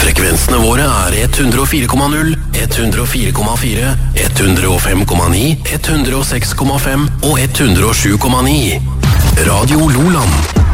Frekvensene våre er 104,0, 104,4, 105,9, 106,5 og 107,9. Radio Loland.